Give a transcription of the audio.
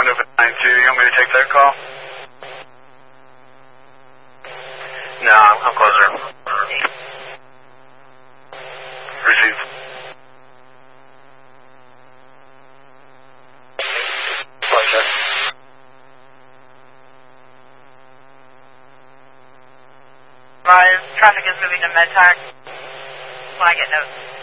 Nova 92. You want me to take that call? No, I'm closer. Receive. Pleasure. Traffic is moving to MedTac when I get notes.